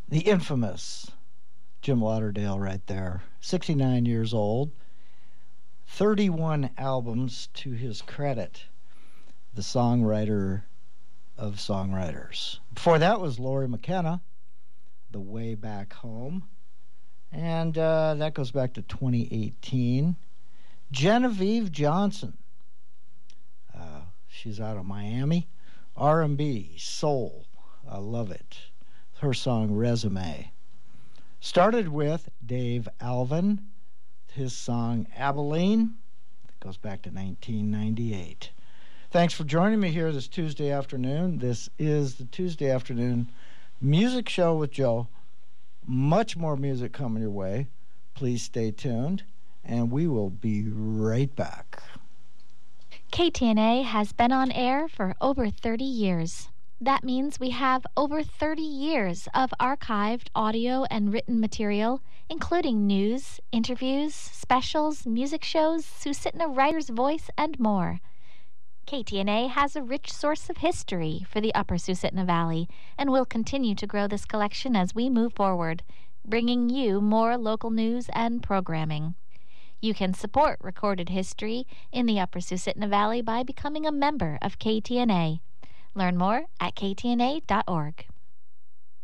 The infamous Jim Lauderdale right there, 69 years old, 31 albums to his credit, the songwriter of songwriters. Before that was Lori McKenna, The Way Back Home, and that goes back to 2018. Genevieve Johnson, she's out of Miami, R&B, soul, I love it. Her song Resume. Started with Dave Alvin, his song Abilene, that goes back to 1998. Thanks for joining me here this Tuesday afternoon. This is the Tuesday Afternoon Music Show with Joe. Much more music coming your way. Please stay tuned, and we will be right back. KTNA has been on air for over 30 years. That means we have over 30 years of archived audio and written material, including news, interviews, specials, music shows, Susitna Writer's Voice, and more. KTNA has a rich source of history for the Upper Susitna Valley and will continue to grow this collection as we move forward, bringing you more local news and programming. You can support recorded history in the Upper Susitna Valley by becoming a member of KTNA. Learn more at ktna.org.